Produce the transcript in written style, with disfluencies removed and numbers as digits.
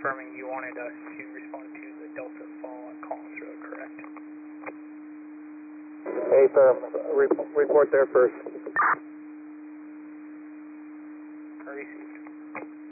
confirming you wanted us to respond to the Delta fall on Collins Road, correct? Hey, report there first. Received.